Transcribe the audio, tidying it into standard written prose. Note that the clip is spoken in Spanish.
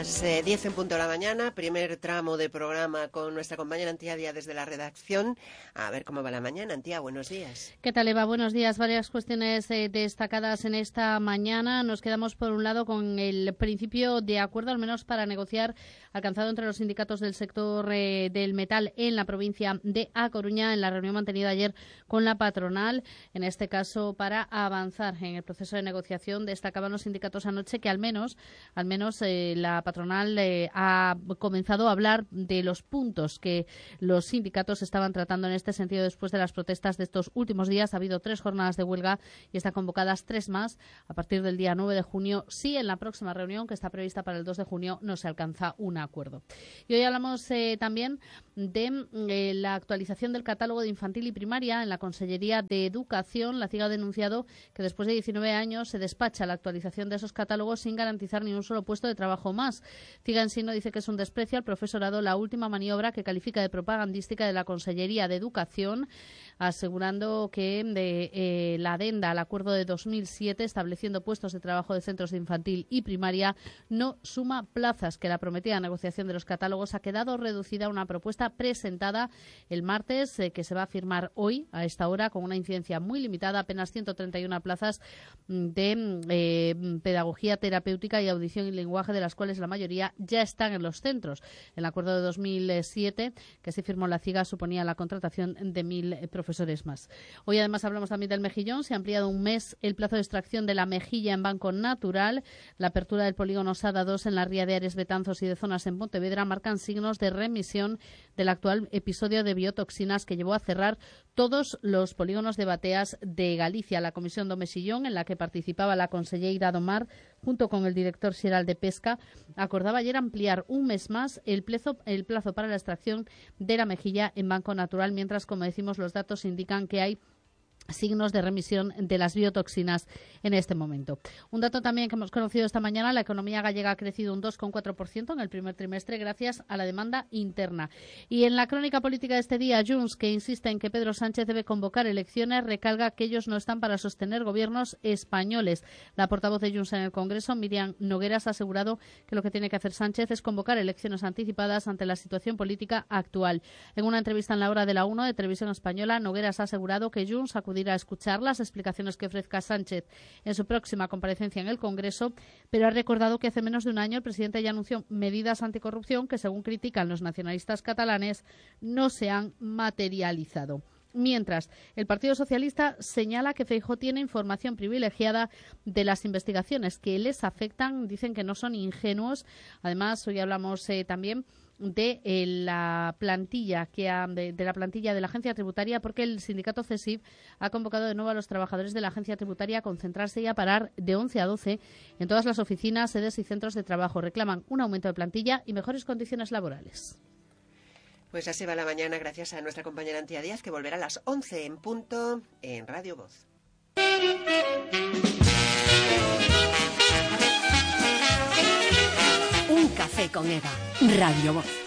Las 10 en punto de la mañana, primer tramo de programa con nuestra compañera Antía Díaz desde la redacción. A ver cómo va la mañana. Antía, buenos días. ¿Qué tal, Eva? Buenos días. Varias cuestiones destacadas en esta mañana. Nos quedamos, por un lado, con el principio de acuerdo, al menos para negociar, alcanzado entre los sindicatos del sector del metal en la provincia de A Coruña, en la reunión mantenida ayer con la patronal. En este caso, para avanzar en el proceso de negociación, destacaban los sindicatos anoche que al menos la patronal ha comenzado a hablar de los puntos que los sindicatos estaban tratando en este sentido después de las protestas de estos últimos días. Ha habido 3 jornadas de huelga y están convocadas 3 más a partir del día 9 de junio. Si en la próxima reunión, que está prevista para el 2 de junio, no se alcanza un acuerdo. Y hoy hablamos también de la actualización del catálogo de infantil y primaria en la Consellería de Educación. La CIG ha denunciado que después de 19 años se despacha la actualización de esos catálogos sin garantizar ni un solo puesto de trabajo más. CIG en sí no dice que es un desprecio al profesorado la última maniobra que califica de propagandística de la Consellería de Educación, asegurando que la adenda al acuerdo de 2007 estableciendo puestos de trabajo de centros de infantil y primaria no suma plazas, que la prometida negociación de los catálogos ha quedado reducida a una propuesta presentada el martes, que se va a firmar hoy a esta hora con una incidencia muy limitada, apenas 131 plazas de pedagogía terapéutica y audición y lenguaje, de las cuales la mayoría ya están en los centros. El acuerdo de 2007 que se firmó en la CIGA suponía la contratación de 1.000 profesores más. Hoy además hablamos también del mejillón. Se ha ampliado un mes el plazo de extracción de la mejilla en banco natural. La apertura del polígono Sada 2 en la ría de Ares, Betanzos y de Zonas en Pontevedra marcan signos de remisión del actual episodio de biotoxinas que llevó a cerrar todos los polígonos de bateas de Galicia. La comisión do Mexillón, en la que participaba la conselleira do Mar junto con el director xeral de Pesca, acordaba ayer ampliar un mes más el plazo para la extracción de la mejilla en banco natural, mientras, como decimos, los datos indican que hay signos de remisión de las biotoxinas en este momento. Un dato también que hemos conocido esta mañana: la economía gallega ha crecido un 2,4% en el primer trimestre gracias a la demanda interna. Y en la crónica política de este día, Junts, que insiste en que Pedro Sánchez debe convocar elecciones, recalca que ellos no están para sostener gobiernos españoles. La portavoz de Junts en el Congreso, Míriam Nogueras, ha asegurado que lo que tiene que hacer Sánchez es convocar elecciones anticipadas ante la situación política actual. En una entrevista en La Hora de la 1 de Televisión Española, Nogueras ha asegurado que Junts acudirá a escuchar las explicaciones que ofrezca Sánchez en su próxima comparecencia en el Congreso, pero ha recordado que hace menos de un año el presidente ya anunció medidas anticorrupción que, según critican los nacionalistas catalanes, no se han materializado. Mientras, el Partido Socialista señala que Feijóo tiene información privilegiada de las investigaciones que les afectan. Dicen que no son ingenuos. Además, hoy hablamos también de la plantilla de la agencia tributaria, porque el sindicato CESIF ha convocado de nuevo a los trabajadores de la agencia tributaria a concentrarse y a parar de 11 a 12 en todas las oficinas, sedes y centros de trabajo. Reclaman un aumento de plantilla y mejores condiciones laborales. Pues así va la mañana, gracias a nuestra compañera Antía Díaz, que volverá a las 11 en punto en Radio Voz. Un café con Eva, Radio Voz.